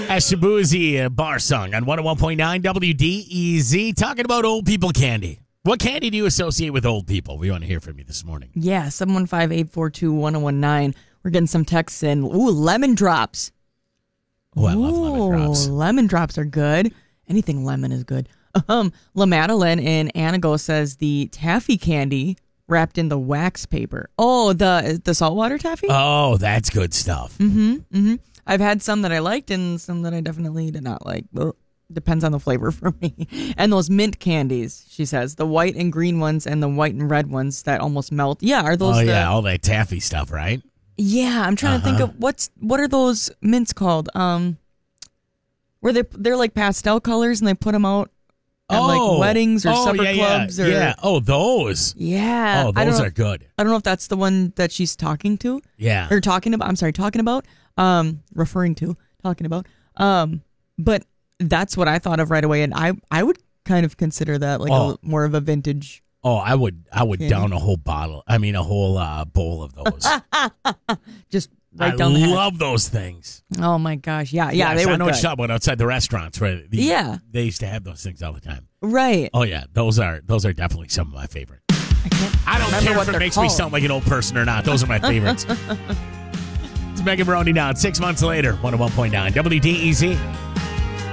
Shabuzi Bar Song on 101.9 WDEZ. Talking about old people candy. What candy do you associate with old people? We want to hear from you this morning. Yeah, 715-842-1019. We're getting some texts in. Ooh, lemon drops. Oh, I love lemon drops. Lemon drops are good. Anything lemon is good. La Madeline in Anago says the taffy candy wrapped in the wax paper. Oh, the saltwater taffy? Oh, that's good stuff. Mm-hmm. I've had some that I liked and some that I definitely did not like. Well, depends on the flavor for me. And those mint candies, she says. The white and green ones and the white and red ones that almost melt. Yeah, are those all that taffy stuff, right? Yeah, I'm trying to think of what are those mints called? Where they're like pastel colors and they put them out at like weddings or supper clubs. Yeah. Oh, those. Yeah. Oh, those are good. I don't know if that's the one that she's talking to. Yeah. Or talking about. I'm sorry, talking about. Referring to. Talking about. But that's what I thought of right away, and I would kind of consider that like more of a vintage. Oh, I would down a whole bottle. I mean, a whole bowl of those. Just right down the hatch. I love those things. Oh my gosh, yeah, Yes, they were I know good. what you're talking about outside the restaurants, where they used to have those things all the time. Right. Oh yeah, those are definitely some of my favorite. I don't care if it makes me sound like an old person or not. Those are my favorites. It's Megan Maroney now. 6 months later, 101.9 WDEZ.